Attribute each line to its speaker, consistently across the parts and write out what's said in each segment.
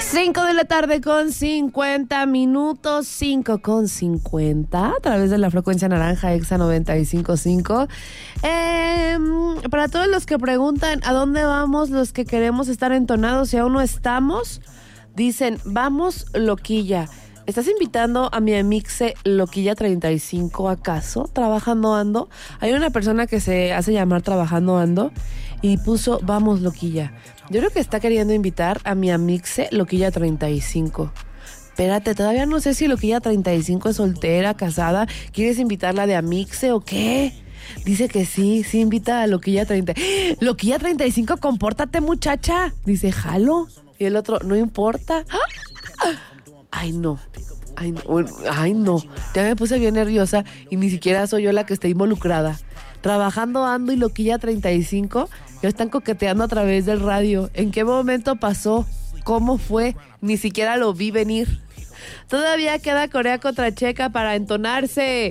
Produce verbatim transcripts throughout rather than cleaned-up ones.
Speaker 1: cinco de la tarde con cincuenta minutos, cinco con cincuenta, a través de la frecuencia naranja Exa noventa y cinco punto cinco. Eh, para todos los que preguntan a dónde vamos, los que queremos estar entonados y aún no estamos, dicen, vamos Loquilla. ¿Estás invitando a mi amixe Loquilla treinta y cinco acaso? ¿Trabajando ando? Hay una persona que se hace llamar Trabajando ando y puso, vamos Loquilla. Yo creo que está queriendo invitar a mi amixe Loquilla treinta y cinco. Espérate, todavía no sé si Loquilla treinta y cinco es soltera, casada. ¿Quieres invitarla de amixe o qué? Dice que sí, sí invita a Loquilla treinta. Loquilla treinta y cinco, compórtate muchacha. Dice, jalo. Y el otro, no importa. Ay, no. Ay, no. Ay, no. Ya me puse bien nerviosa y ni siquiera soy yo la que está involucrada. Trabajando ando y Loquilla treinta y cinco ya están coqueteando a través del radio. ¿En qué momento pasó? ¿Cómo fue? Ni siquiera lo vi venir. Todavía queda Corea contra Checa para entonarse.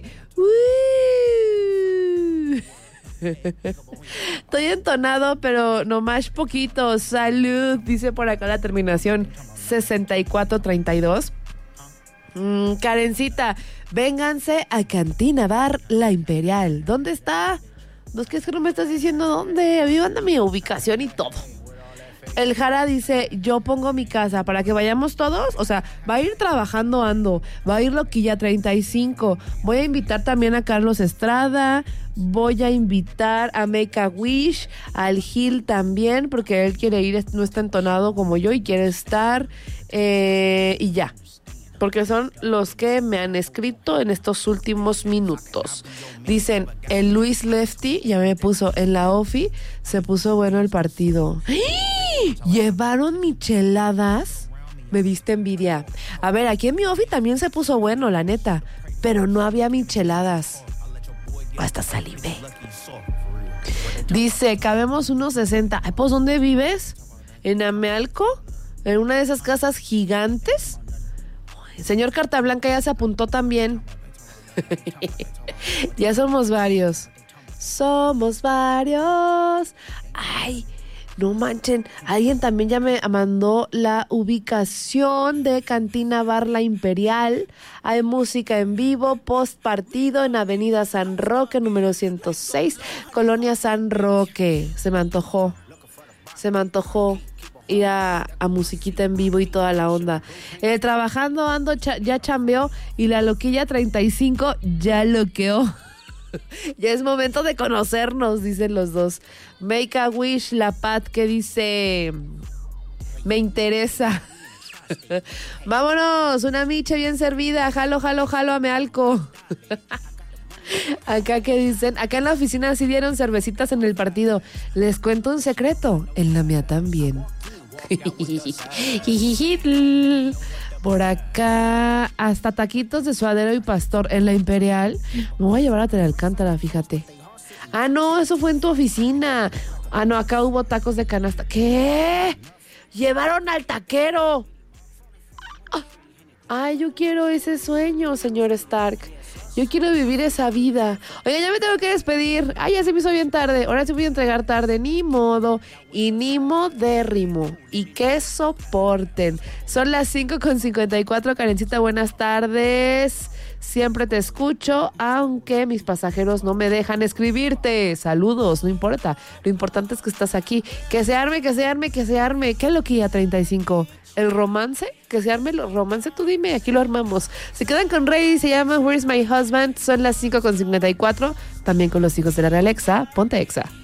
Speaker 1: ¡Uy! Estoy entonado, pero nomás poquito. Salud, dice por acá la terminación sesenta y cuatro treinta y dos. Mm, Karencita, vénganse a Cantina Bar La Imperial. ¿Dónde está? No es que es que no me estás diciendo dónde. A mí manda mi ubicación y todo. El Jara dice, yo pongo mi casa para que vayamos todos. O sea, va a ir Trabajando ando, va a ir Loquilla treinta y cinco. Voy a invitar también a Carlos Estrada. Voy a invitar a Make a Wish, al Gil también, porque él quiere ir, no está entonado como yo y quiere estar. Eh, y ya. Porque son los que me han escrito en estos últimos minutos. Dicen, el Luis Lefty ya me puso en la Ofi, se puso bueno el partido. ¡Ah! ¿Llevaron micheladas? Me diste envidia. A ver, aquí en mi Ofi también se puso bueno, la neta, pero no había micheladas. Hasta salivé. Dice, cabemos unos sesenta. Ay, pues, ¿dónde vives? ¿En Amealco? ¿En una de esas casas gigantes? Señor Carta Blanca ya se apuntó también. Ya somos varios. Somos varios. Ay, no manchen. Alguien también ya me mandó la ubicación de Cantina Bar La Imperial. Hay música en vivo, post partido en Avenida San Roque, número ciento seis, Colonia San Roque. Se me antojó. Se me antojó. Ir a, a musiquita en vivo y toda la onda. Eh, trabajando ando cha, ya chambeó y la Loquilla treinta y cinco ya loqueó. Ya es momento de conocernos, dicen los dos. Make a Wish, la Pat que dice, me interesa. Vámonos, una miche bien servida. Jalo, jalo, jalo a Mealco. Acá que dicen, acá en la oficina sí dieron cervecitas en el partido. Les cuento un secreto, en la mía también. Por acá hasta taquitos de suadero y pastor en la Imperial. Me voy a llevar a Tere Alcántara, fíjate. Ah, no, eso fue en tu oficina. Ah, no, acá hubo tacos de canasta. ¿Qué? Llevaron al taquero. Ay, yo quiero ese sueño, señor Stark. Yo quiero vivir esa vida. Oye, ya me tengo que despedir. Ay, ya se me hizo bien tarde. Ahora sí voy a entregar tarde. Ni modo. Y ni modérrimo. Y que soporten. Son las cinco con cincuenta y cuatro. Karencita, buenas tardes. Siempre te escucho, aunque mis pasajeros no me dejan escribirte. Saludos, no importa. Lo importante es que estás aquí. Que se arme, que se arme, que se arme. ¿Qué Loquilla treinta y cinco? ¿El romance? Que se arme el romance, tú dime, aquí lo armamos. Se quedan con Rey, se llama Where's My Husband. Son las cinco con cincuenta y cuatro. También con los hijos de la Real Exa. Ponte Exa.